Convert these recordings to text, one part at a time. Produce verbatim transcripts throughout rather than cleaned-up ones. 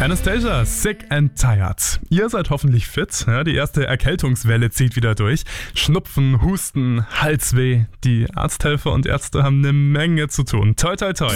Anastasia, Sick and Tired. Ihr seid hoffentlich fit. Ja, die erste Erkältungswelle zieht wieder durch. Schnupfen, Husten, Halsweh. Die Arzthelfer und Ärzte haben eine Menge zu tun. Toi, toi, toi.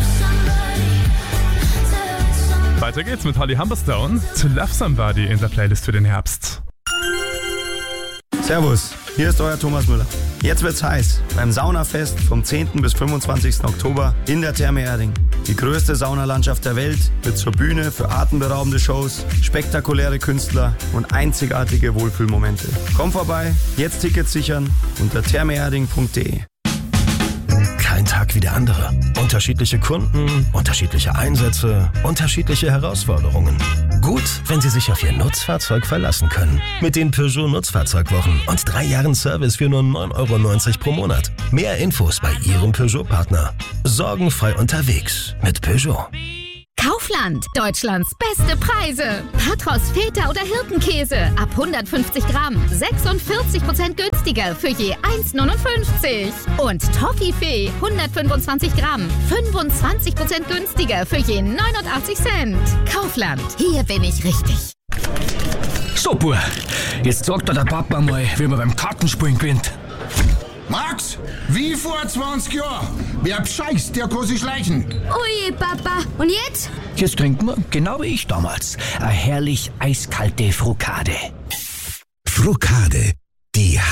Weiter geht's mit Holly Humberstone. To Love Somebody in der Playlist für den Herbst. Servus, hier ist euer Thomas Müller. Jetzt wird's heiß beim Saunafest vom zehnten bis fünfundzwanzigsten Oktober in der Therme Erding. Die größte Saunalandschaft der Welt wird zur Bühne für atemberaubende Shows, spektakuläre Künstler und einzigartige Wohlfühlmomente. Komm vorbei, jetzt Tickets sichern unter thermeerding punkt de. Kein Tag wie der andere. Unterschiedliche Kunden, unterschiedliche Einsätze, unterschiedliche Herausforderungen. Gut, wenn Sie sich auf Ihr Nutzfahrzeug verlassen können. Mit den Peugeot Nutzfahrzeugwochen und drei Jahren Service für nur neun Euro neunzig pro Monat. Mehr Infos bei Ihrem Peugeot-Partner. Sorgenfrei unterwegs mit Peugeot. Kaufland, Deutschlands beste Preise. Patros, Feta oder Hirtenkäse ab hundertfünfzig Gramm, sechsundvierzig Prozent günstiger für je eins Euro neunundfünfzig. Und Toffifee, hundertfünfundzwanzig Gramm, fünfundzwanzig Prozent günstiger für je neunundachtzig Cent. Kaufland, hier bin ich richtig. So, Bub, jetzt sagt dir der Papa mal, wie man beim Kartenspielen gewinnt. Max, wie vor zwanzig Jahren. Wer bescheißt, der kann sich schleichen. Ui, Papa. Und jetzt? Jetzt trinken wir, genau wie ich damals, eine herrlich eiskalte Frukade. Frukade, die